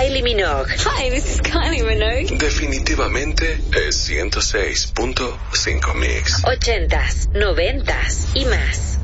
Kylie Minogue. Hi, this is Kylie Minogue. Definitivamente es 106.5 Mix. 80s, 90s y más.